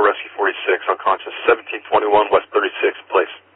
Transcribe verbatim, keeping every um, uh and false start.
Rescue forty-six, unconscious, seventeen twenty-one West thirty-sixth Place.